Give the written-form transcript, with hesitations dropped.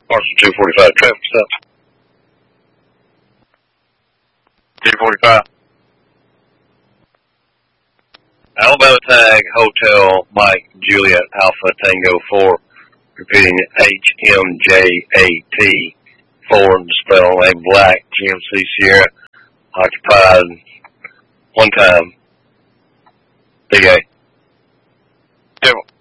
Parcel 245, traffic stop. 245. Alabama Tag Hotel Mike Juliet Alpha Tango 4, repeating HMJAT 4, spell name Black, GMC Sierra, occupied one time. Big A.